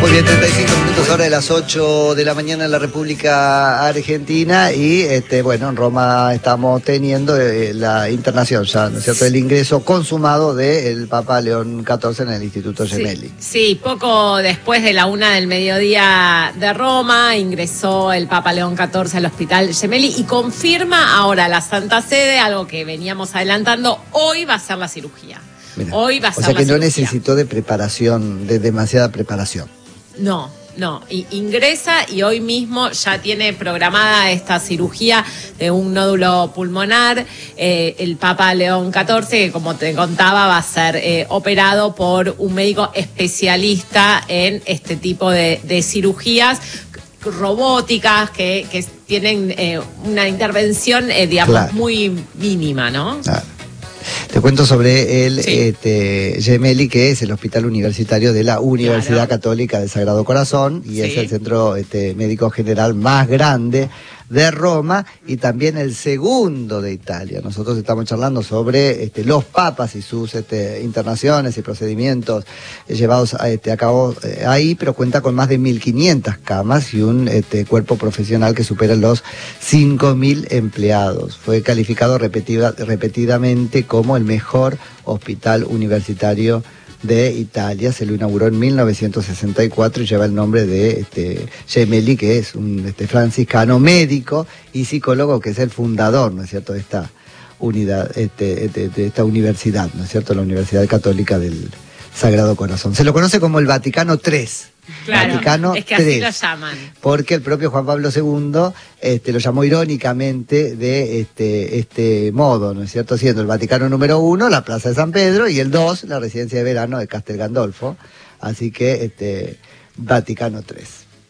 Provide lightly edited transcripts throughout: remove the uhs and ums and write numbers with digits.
Muy bien, 35 minutos ahora de las 8 de la mañana en la República Argentina y bueno, en Roma estamos teniendo la internación ya, ¿no es cierto? El ingreso consumado del Papa León XIV en el Instituto Gemelli. Sí, poco después de la 1 del mediodía de Roma ingresó el Papa León XIV al Hospital Gemelli y confirma ahora la Santa Sede, algo que veníamos adelantando, hoy va a ser la cirugía. Mirá, hoy va a ser la cirugía. O sea que no cirugía. necesitó de preparación, de demasiada preparación. No, ingresa y hoy mismo ya tiene programada esta cirugía de un nódulo pulmonar. El Papa León XIV, que como te contaba, va a ser operado por un médico especialista en este tipo de cirugías robóticas que tienen una intervención, digamos, claro, muy mínima, ¿no? Claro. Te cuento sobre el Gemelli, que es el hospital universitario de la Universidad Católica del Sagrado Corazón, y es el centro médico general más grande de Roma y también el segundo de Italia. Nosotros estamos charlando sobre los papas y sus internaciones y procedimientos llevados a cabo ahí, pero cuenta con más de 1.500 camas y un cuerpo profesional que supera los 5.000 empleados. Fue calificado repetidamente como el mejor hospital universitario de Italia. Se lo inauguró en 1964 y lleva el nombre de Gemelli, que es un franciscano médico y psicólogo, que es el fundador, ¿no es cierto?, de esta unidad, de esta universidad, ¿no es cierto?, la Universidad Católica del Sagrado Corazón. Se lo conoce como el Vaticano III. Claro, Vaticano es que III, así lo llaman. Porque el propio Juan Pablo II lo llamó irónicamente de este modo, ¿no es cierto? Siendo el Vaticano número 1, la Plaza de San Pedro, y el 2, la residencia de verano de Castel Gandolfo. Así que Vaticano III.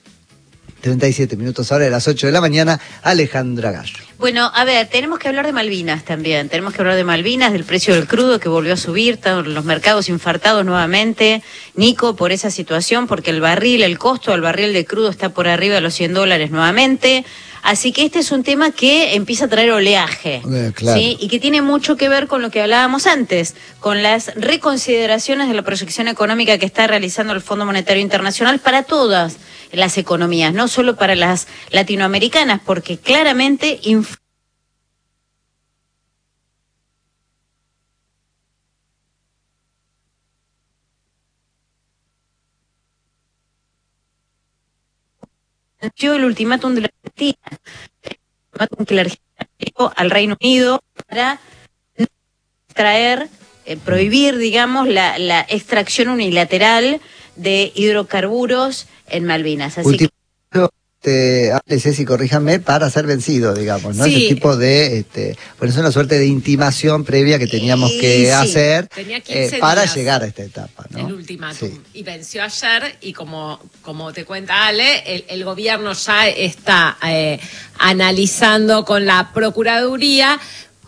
37 minutos ahora de las 8 de la mañana, Alejandra Gallo. Bueno, a ver, tenemos que hablar de Malvinas también. Tenemos que hablar de Malvinas, del precio del crudo que volvió a subir, los mercados infartados nuevamente, Nico, por esa situación, porque el costo del barril de crudo está por arriba de los $100 nuevamente. Así que este es un tema que empieza a traer oleaje, claro, ¿sí? Y que tiene mucho que ver con lo que hablábamos antes, con las reconsideraciones de la proyección económica que está realizando el Fondo Monetario Internacional para todas las economías, no solo para las latinoamericanas, porque claramente el ultimátum de la Argentina, el ultimátum que la Argentina dio al Reino Unido para prohibir, digamos, la extracción unilateral de hidrocarburos en Malvinas. Así Ceci, corríjame, para ser vencido, digamos, ¿no? Sí. Ese tipo de, bueno, es una suerte de intimación previa que teníamos que hacer para llegar a esta etapa, ¿no? El ultimátum. Sí. Y venció ayer y como te cuenta Ale, el gobierno ya está analizando con la Procuraduría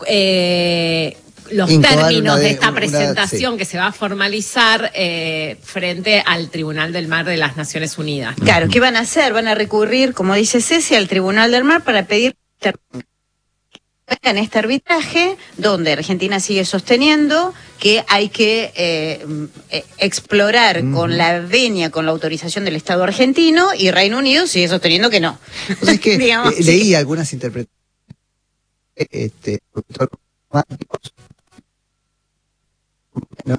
los términos de esta presentación que se va a formalizar frente al Tribunal del Mar de las Naciones Unidas. Claro, ¿qué van a hacer? Van a recurrir, como dice Ceci, al Tribunal del Mar para pedir en este arbitraje, donde Argentina sigue sosteniendo que hay que explorar con la venia, con la autorización del Estado argentino, y Reino Unido sigue sosteniendo que no. O sea, es que leí algunas interpretaciones ¿no?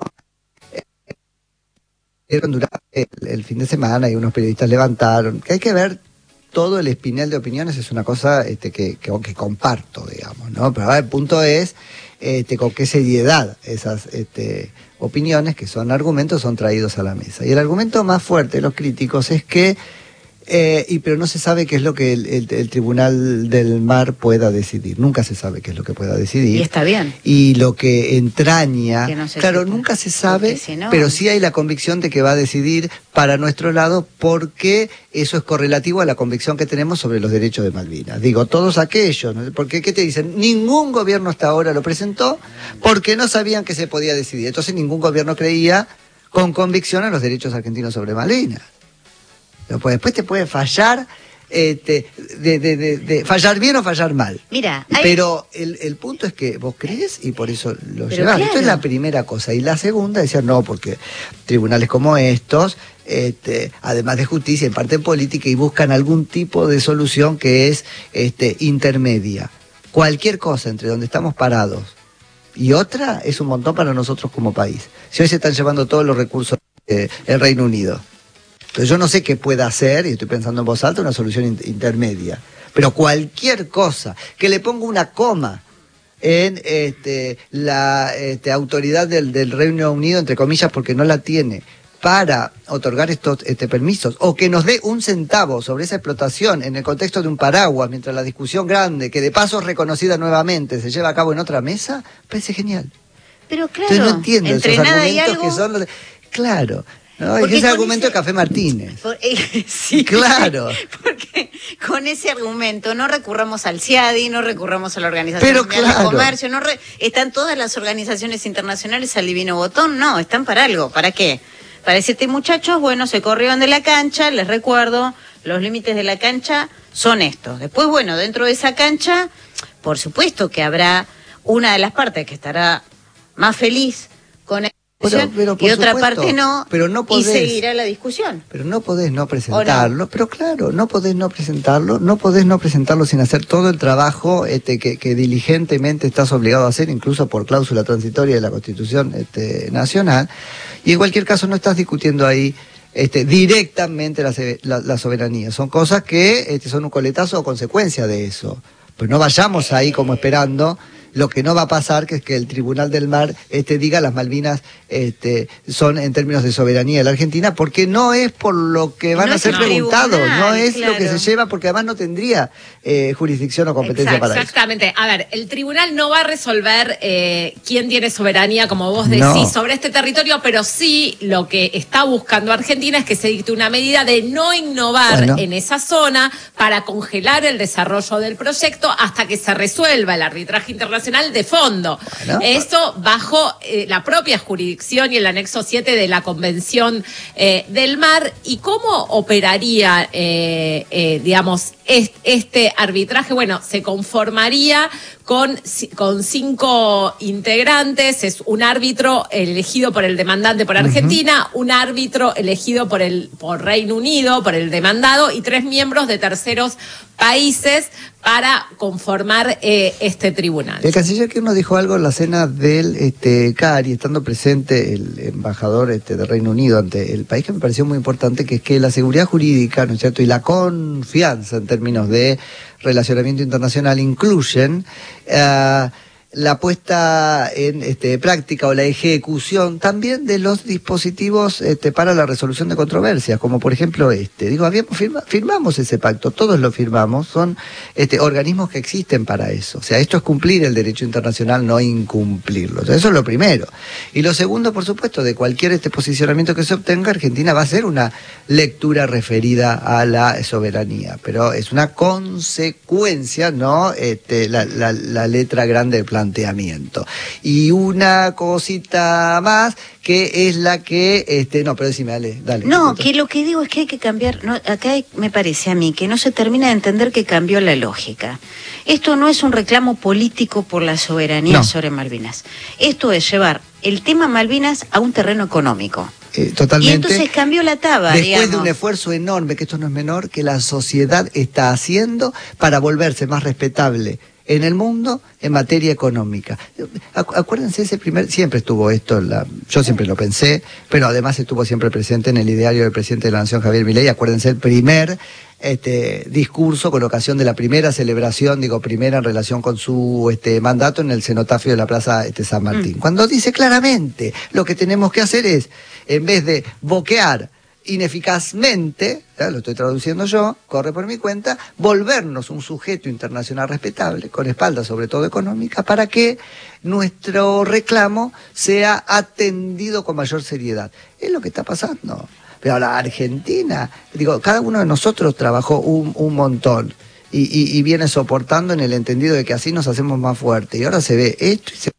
Durante el fin de semana y unos periodistas levantaron que hay que ver todo el espinel de opiniones. Es una cosa que comparto, digamos, ¿no? Pero ahora el punto es con qué seriedad esas opiniones, que son argumentos, son traídos a la mesa. Y el argumento más fuerte de los críticos es que pero no se sabe qué es lo que el Tribunal del Mar pueda decidir. Nunca se sabe qué es lo que pueda decidir. Y está bien. Y lo que entraña, que no claro, nunca se sabe, si no, pero sí hay la convicción de que va a decidir para nuestro lado, porque eso es correlativo a la convicción que tenemos sobre los derechos de Malvinas. Digo, todos aquellos, ¿no? Porque ¿qué te dicen? Ningún gobierno hasta ahora lo presentó porque no sabían que se podía decidir. Entonces ningún gobierno creía con convicción en los derechos argentinos sobre Malvinas. Pues después te puede fallar, fallar bien o fallar mal. Mira, pero el punto es que vos crees y por eso lo llevas. Claro. Esto es la primera cosa. Y la segunda, decir no, porque tribunales como estos además de justicia, en parte política, y buscan algún tipo de solución que es intermedia. Cualquier cosa entre donde estamos parados y otra es un montón para nosotros como país. Si hoy se están llevando todos los recursos del Reino Unido, entonces yo no sé qué pueda hacer, y estoy pensando en voz alta, una solución intermedia. Pero cualquier cosa, que le ponga una coma en la autoridad del Reino Unido, entre comillas, porque no la tiene, para otorgar estos permisos, o que nos dé un centavo sobre esa explotación en el contexto de un paraguas, mientras la discusión grande, que de paso es reconocida nuevamente, se lleva a cabo en otra mesa, parece genial. Pero claro, entonces no entiendo entre esos nada argumentos y algo, que son los de... Claro. No, es ese argumento de Café Martínez. Sí, claro. Porque con ese argumento no recurramos al CIADI, no recurramos a la Organización Mundial del Comercio, están todas las organizaciones internacionales al divino botón, no, están para algo. ¿Para qué? Para decirte, muchachos, bueno, se corrieron de la cancha, les recuerdo, los límites de la cancha son estos. Después, bueno, dentro de esa cancha, por supuesto que habrá una de las partes que estará más feliz con pero y otra parte no, pero no podés, y seguirá la discusión. Pero no podés no presentarlo, no. Pero claro, no podés no presentarlo sin hacer todo el trabajo que diligentemente estás obligado a hacer, incluso por cláusula transitoria de la Constitución nacional, y en cualquier caso no estás discutiendo ahí directamente la soberanía. Son cosas que son un coletazo o consecuencia de eso. Pues no vayamos ahí como esperando. Lo que no va a pasar, que es que el Tribunal del Mar diga las Malvinas son en términos de soberanía de la Argentina, porque no es por lo que van a ser preguntados, no es lo que se lleva, porque además no tendría jurisdicción o competencia para eso. Exactamente. A ver, el tribunal no va a resolver quién tiene soberanía, como vos decís, sobre este territorio, pero sí lo que está buscando Argentina es que se dicte una medida de no innovar en esa zona para congelar el desarrollo del proyecto hasta que se resuelva el arbitraje internacional de fondo. Eso bajo la propia jurisdicción y el anexo 7 de la Convención del Mar. ¿Y cómo operaría, digamos, este arbitraje? Bueno, se conformaría con 5 integrantes, es un árbitro elegido por el demandante por Argentina, un árbitro elegido por Reino Unido, por el demandado, y 3 miembros de terceros países para conformar este tribunal. El canciller Kirchner dijo algo en la cena del CARI, estando presente el embajador del Reino Unido ante el país, que me pareció muy importante, que es que la seguridad jurídica, ¿no es cierto?, y la confianza en términos de relacionamiento internacional incluyen la puesta en práctica o la ejecución también de los dispositivos para la resolución de controversias, como por ejemplo firmamos ese pacto, todos lo firmamos, son organismos que existen para eso. O sea, esto es cumplir el derecho internacional, no incumplirlo. Entonces, eso es lo primero. Y lo segundo, por supuesto, de cualquier posicionamiento que se obtenga, Argentina va a hacer una lectura referida a la soberanía, pero es una consecuencia, ¿no? La letra grande del planteamiento. Y una cosita más, que es la que... no, pero decime, dale. No, que lo que digo es que hay que cambiar... No, acá me parece a mí que no se termina de entender que cambió la lógica. Esto no es un reclamo político por la soberanía sobre Malvinas. Esto es llevar el tema Malvinas a un terreno económico. Totalmente. Y entonces cambió la taba, después de un esfuerzo enorme, que esto no es menor, que la sociedad está haciendo para volverse más respetable en el mundo en materia económica. Acuérdense, siempre estuvo esto, yo siempre lo pensé, pero además estuvo siempre presente en el ideario del presidente de la Nación, Javier Milei. Acuérdense el primer discurso con ocasión de la primera celebración, primera en relación con su mandato en el cenotafio de la Plaza San Martín. Cuando dice claramente, lo que tenemos que hacer es, en vez de boquear ineficazmente, lo estoy traduciendo yo, corre por mi cuenta, volvernos un sujeto internacional respetable, con espalda sobre todo económica, para que nuestro reclamo sea atendido con mayor seriedad. Es lo que está pasando. Pero la Argentina, cada uno de nosotros trabajó un montón y viene soportando en el entendido de que así nos hacemos más fuertes. Y ahora se ve esto y se ve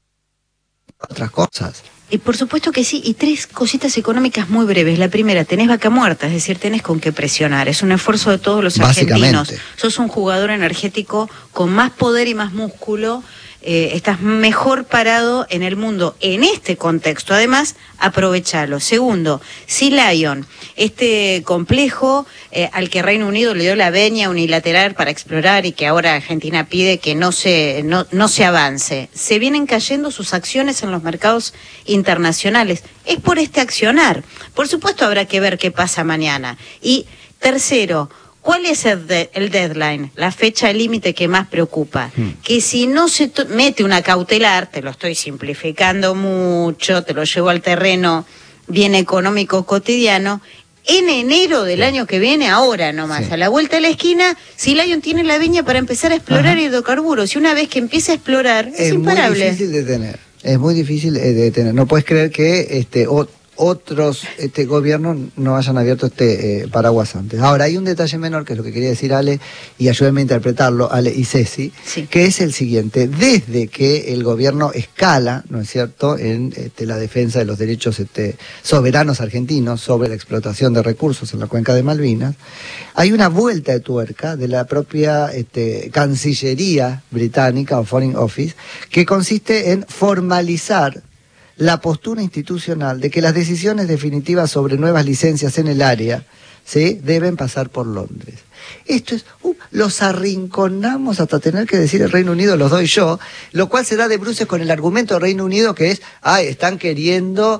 otras cosas. Y por supuesto que sí, y 3 cositas económicas muy breves. La primera, tenés vaca muerta, es decir, tenés con qué presionar. Es un esfuerzo de todos los argentinos. Sos un jugador energético con más poder y más músculo estás mejor parado en el mundo en este contexto. Además, aprovechalo. Segundo, Sea Lion, este complejo al que Reino Unido le dio la venia unilateral para explorar y que ahora Argentina pide que no se avance. Se vienen cayendo sus acciones en los mercados internacionales. Es por este accionar. Por supuesto habrá que ver qué pasa mañana. Y tercero, ¿cuál es el deadline, la fecha límite que más preocupa? Que si no se mete una cautelar, te lo estoy simplificando mucho, te lo llevo al terreno bien económico cotidiano, en enero del año que viene, ahora nomás, a la vuelta de la esquina, Sea Lion tiene la viña para empezar a explorar hidrocarburos. Y una vez que empiece a explorar, es imparable. Es muy difícil de detener. Es muy difícil de detener. No puedes creer que otros gobiernos no hayan abierto paraguas antes. Ahora, hay un detalle menor, que es lo que quería decir Ale, y ayúdenme a interpretarlo, Ale y Ceci, que es el siguiente. Desde que el gobierno escala, ¿no es cierto?, en la defensa de los derechos soberanos argentinos sobre la explotación de recursos en la cuenca de Malvinas, hay una vuelta de tuerca de la propia Cancillería británica o Foreign Office, que consiste en formalizar la postura institucional de que las decisiones definitivas sobre nuevas licencias en el área, ¿sí?, deben pasar por Londres. Esto es, los arrinconamos hasta tener que decir el Reino Unido, los doy yo, lo cual se da de bruces con el argumento del Reino Unido, que es, están queriendo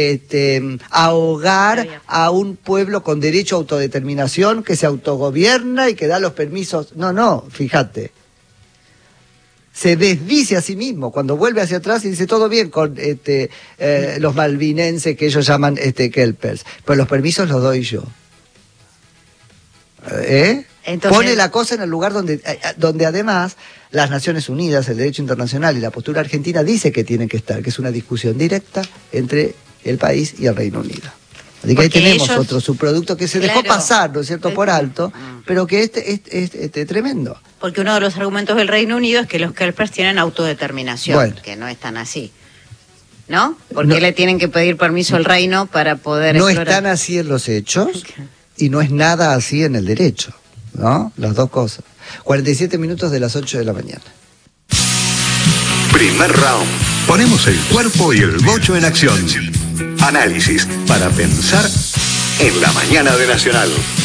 ahogar a un pueblo con derecho a autodeterminación, que se autogobierna y que da los permisos. No, fíjate. Se desdice a sí mismo cuando vuelve hacia atrás y dice todo bien con los malvinenses que ellos llaman kelpers, pero los permisos los doy yo. Entonces, pone la cosa en el lugar donde además las Naciones Unidas, el derecho internacional y la postura argentina dice que tienen que estar, que es una discusión directa entre el país y el Reino Unido. Así que ahí tenemos otro subproducto que se dejó pasar, ¿no es cierto?, por alto, pero que es tremendo. Porque uno de los argumentos del Reino Unido es que los kelpers tienen autodeterminación, que no es tan así, ¿no? Porque le tienen que pedir permiso al reino para poder explorar. No están así en los hechos y no es nada así en el derecho, ¿no? Las dos cosas. 47 minutos de las 8 de la mañana. Primer round. Ponemos el cuerpo y el bocho en acción. Análisis para pensar en la mañana de Nacional.